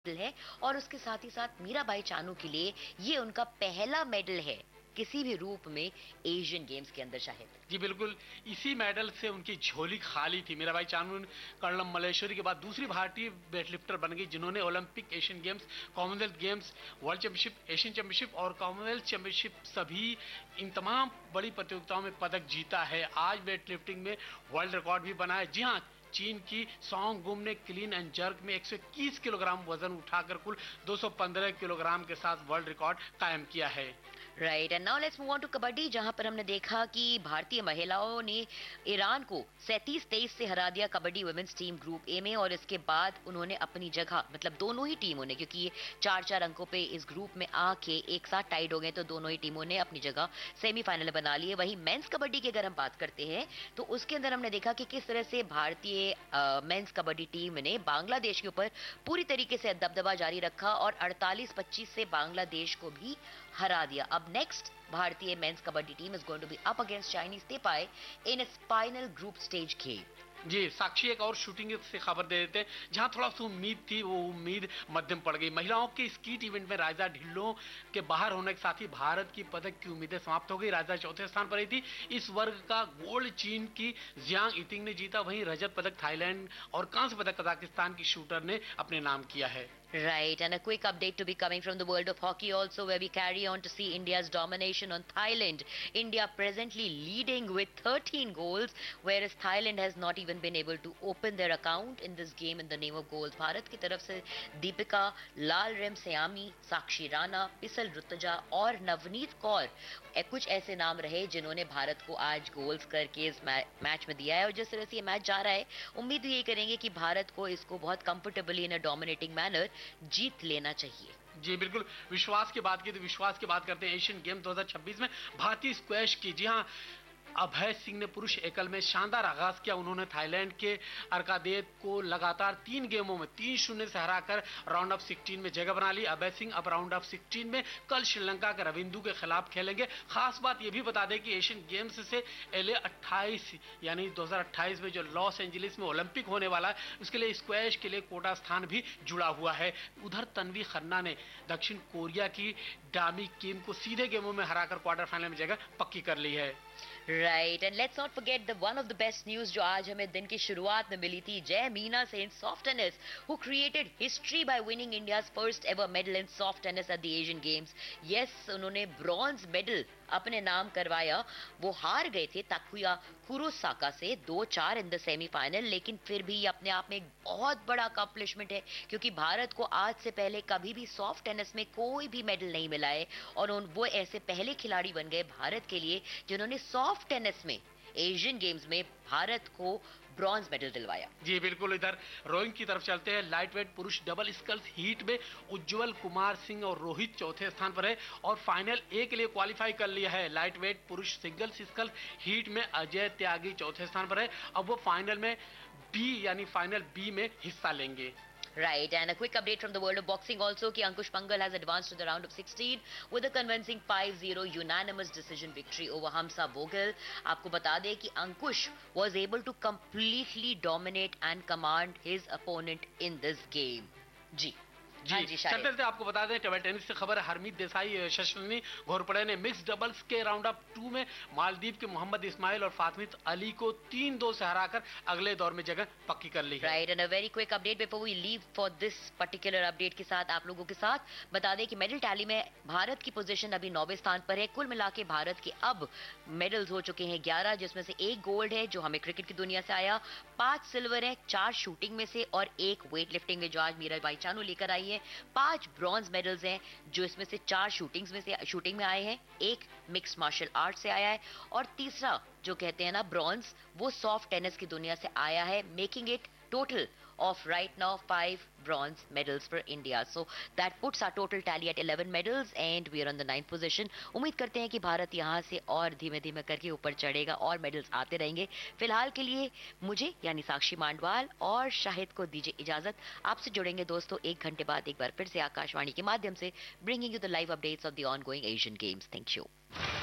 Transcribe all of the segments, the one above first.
है और उसके साथ ही साथ मीराबाई चानू के लिए ये उनका पहला मेडल है किसी भी रूप में एशियन गेम्स के अंदर शाहिद। जी बिल्कुल, इसी मेडल से उनकी झोली खाली थी। मीराबाई चानू कर्णम मल्लेश्वरी के बाद दूसरी भारतीय वेटलिफ्टर बन गई जिन्होंने Olympic, Asian games, Commonwealth games, world championship, Asian championship और कॉमनवेल्थ चैंपियनशिप सभी इन तमाम बड़ी प्रतियोगिताओं में पदक जीता है। आज वेटलिफ्टिंग में वर्ल्ड रिकॉर्ड भी बना है। जी हाँ, चीन की सोंग गुम ने क्लीन एंड जर्क में 121 किलोग्राम वजन उठाकर कुल 215 किलोग्राम के साथ वर्ल्ड रिकॉर्ड कायम किया है। Right, and now let's move on to kabaddi, जहां पर हमने देखा कि भारतीय महिलाओं ने ईरान को 37-23 से हरा दिया kabaddi women's team group A में, और इसके बाद उन्होंने अपनी जगह, मतलब दोनों ही टीमों ने, क्योंकि ये 4-4 अंकों पे इस ग्रुप में आके एक साथ टाइड हो गए, तो दोनों ही टीमों ने अपनी जगह सेमीफाइनल में बना लिए। वहीं मेंस कबड्डी की अगर हम बात करते हैं तो उसके अंदर हमने देखा कि किस तरह से भारतीय मेंस कबड्डी टीम ने बांग्लादेश के ऊपर पूरी तरीके से दबदबा जारी रखा और 48-25 से बांग्लादेश को भी हरा दिया। अब नेक्स्ट भारतीय mains kabaddi team is going to be up against Chinese तेपाई in its final group stage game. जी, साक्षी एक और शूटिंग से खबर दे देते हैं, जहां थोड़ा सा उम्मीद थी वो उम्मीद मध्यम पड़ गई। महिलाओं के स्कीट इवेंट में राजा ढिल्लों के बाहर होने के साथ ही भारत की पदक की उम्मीदें समाप्त हो गई। राजा चौथे स्थान पर रही थी। इस वर्ग का गोल्ड चीन की जियांग इतिंग ने जीता, वहीं रजत पदक थाईलैंड और कांस्य पदक कजाकिस्तान की शूटर ने अपने नाम किया है। Right, and a quick update to be coming from the world of hockey also, where we carry on to see India's domination on Thailand. India presently leading with 13 goals, whereas Thailand has not even been able to open their account in this game in the name of goals. Bharat की तरफ से दीपिका, लाल रेमसियामी, साक्षी राणा, पिसल रुतजा और नवनीत कौर कुछ ऐसे नाम रहे जिन्होंने भारत को आज गोल्स करके इस मैच में दिया है। और जिस तरह से ये मैच जा रहा है, उम्मीद यही करेंगे कि भारत को इसको बहुत कंफर्टेबली इन अ डोमिनेटिंग मैनर जीत लेना चाहिए। जी बिल्कुल, विश्वास की बात की तो विश्वास की बात करते हैं एशियन गेम 2026 में भारतीय स्क्वैश की। जी हाँ, अभय सिंह ने पुरुष एकल में शानदार आगाज किया। उन्होंने थाईलैंड के अरकादेत को लगातार 3 गेमों में 3-0 से हराकर राउंड ऑफ 16 में जगह बना ली। अभय सिंह अब राउंड ऑफ 16 में कल श्रीलंका के रविंदु के खिलाफ खेलेंगे। खास बात यह भी बता दें कि एशियन गेम्स से LA 28 यानी 2028 में जो लॉस एंजलिस में ओलंपिक होने वाला है, उसके लिए स्क्वैश के लिए कोटा स्थान भी जुड़ा हुआ है। उधर तन्वी खन्ना ने दक्षिण कोरिया की डामी किम को सीधे गेमों में हराकर क्वार्टर फाइनल में जगह पक्की कर ली है। Right, and let's not forget the one of the best news जो आज हमें दिन की शुरुआत में मिली थी। जय मीना से इन soft tennis who created history by winning India's first ever medal in soft tennis at the Asian games. Yes, उन्होंने ब्रॉन्ज मेडल अपने नाम करवाया। वो हार गए थे ताकुया कुरोसाका से 2-4 इन द सेमीफाइनल, लेकिन फिर भी अपने आप में एक बहुत बड़ा अकम्पलिशमेंट है, क्योंकि भारत को आज से पहले कभी भी सॉफ्ट टेनिस में कोई भी मेडल नहीं मिला है, और वो ऐसे पहले खिलाड़ी बन गए भारत के लिए जिन्होंने सॉफ्ट टेनिस में एशियन गेम्स में भारत को ब्रॉन्ज मेडल दिलवाया। जी बिल्कुल, इधर रोइंग की तरफ चलते हैं। लाइटवेट पुरुष डबल स्कल्स हीट में उज्जवल कुमार सिंह और रोहित चौथे स्थान पर है और फाइनल ए के लिए क्वालिफाई कर लिया है। लाइटवेट पुरुष सिंगल्स स्कल्स हीट में अजय त्यागी चौथे स्थान पर है। अब वो फाइनल में यानी फाइनल बी में हिस्सा लेंगे। Right, and a quick update from the world of boxing also कि अंकुश पंगल has advanced to the round of 16 with a convincing 5-0 unanimous decision victory over Hamza Vogel. आपको बता दें कि अंकुश was able to completely dominate and command his opponent in this game. जी जी चलते आपको बता दें table tennis से खबर है। हरमीत देसाई, शशनी घोरपड़े ने मिक्स डबल्स के राउंड ऑफ 2 में मालदीव के मोहम्मद इस्माइल और फातमित अली को 3-2 से हराकर अगले दौर में जगह पक्की कर ली है। Right, and a very quick update before we leave for this particular update के साथ आप लोगों के साथ बता दें कि मेडल टैली में भारत की पोजीशन अभी 9वें स्थान पर है। कुल मिला के भारत के अब मेडल्स हो चुके हैं 11, जिसमें से 1 गोल्ड है जो हमें क्रिकेट की दुनिया से आया, 5 सिल्वर है, 4 शूटिंग में से और 1 वेट लिफ्टिंग में जो आज मीराबाई चानू लेकर आई है। 5 ब्रॉन्ज मेडल्स हैं जो इसमें से 4 शूटिंग में आए हैं, 1 मिक्स्ड मार्शल आर्ट से आया है और तीसरा जो कहते हैं ना ब्रॉन्ज, वो सॉफ्ट टेनिस की दुनिया से आया है, making it total of right now 5 bronze medals for India. So that puts our total tally at 11 medals and we are on the 9th position. उम्मीद करते हैं कि भारत यहाँ से और धीमे धीमे करके ऊपर चढ़ेगा और मेडल्स आते रहेंगे। फिलहाल के लिए मुझे यानी साक्षी मांडवाल और शाहिद को दीजिए इजाजत। आपसे जुड़ेंगे दोस्तों 1 घंटे बाद एक बार फिर से आकाशवाणी के माध्यम से, bringing you the live updates of the ongoing Asian Games. Thank you.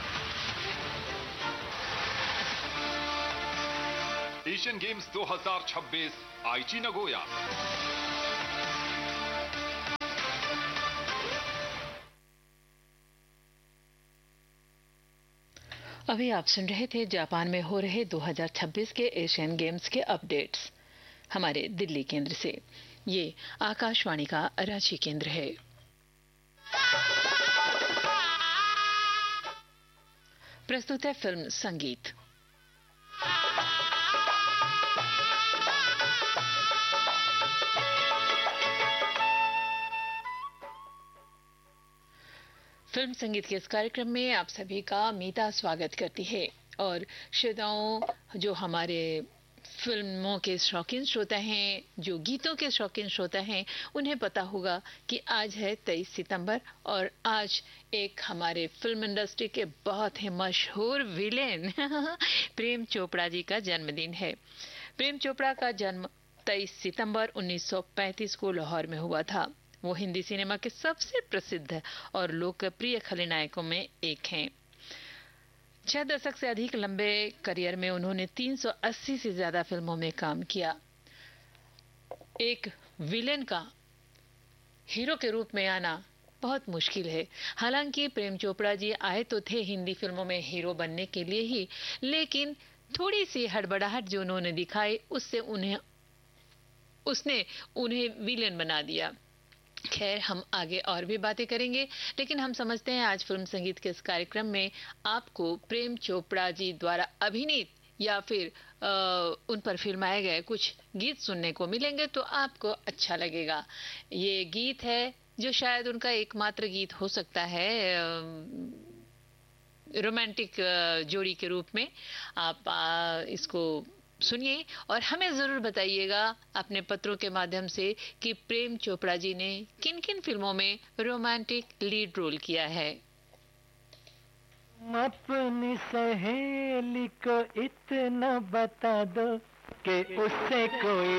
Asian games 2026 आईची नगोया। अभी आप सुन रहे थे जापान में हो रहे 2026 के एशियन गेम्स के अपडेट्स हमारे दिल्ली केंद्र से। ये आकाशवाणी का रांची केंद्र है। प्रस्तुत है फिल्म संगीत। फिल्म संगीत के इस कार्यक्रम में आप सभी का मीता स्वागत करती है। और श्रोताओं, जो हमारे फिल्मों के शौकीन श्रोता हैं, जो गीतों के शौकीन श्रोता हैं, उन्हें पता होगा कि आज है 23 सितंबर और आज एक हमारे फिल्म इंडस्ट्री के बहुत ही मशहूर विलेन प्रेम चोपड़ा जी का जन्मदिन है। प्रेम चोपड़ा का जन्म 23 सितंबर 1935 को लाहौर में हुआ था। वो हिंदी सिनेमा के सबसे प्रसिद्ध और लोकप्रिय खलनायकों में एक हैं। 6 दशक से अधिक लंबे करियर में उन्होंने 380 से ज्यादा फिल्मों में काम किया। एक विलेन का हीरो के रूप में आना बहुत मुश्किल है। हालांकि प्रेम चोपड़ा जी आए तो थे हिंदी फिल्मों में हीरो बनने के लिए ही, लेकिन थोड़ी सी हड़बड़ाहट जो उन्होंने दिखाई उसने उन्हें विलेन बना दिया। खैर, हम आगे और भी बातें करेंगे, लेकिन हम समझते हैं आज फिल्म संगीत के इस कार्यक्रम में आपको प्रेम चोपड़ा जी द्वारा अभिनीत या फिर उन पर फिल्माए गए कुछ गीत सुनने को मिलेंगे तो आपको अच्छा लगेगा। ये गीत है जो शायद उनका एकमात्र गीत हो सकता है रोमांटिक जोड़ी के रूप में। आप इसको सुनिए और हमें जरूर बताइएगा अपने पत्रों के माध्यम से कि प्रेम चोपड़ा जी ने किन किन फिल्मों में रोमांटिक लीड रोल किया है। अपनी सहेली को इतना बता दो कि उससे कोई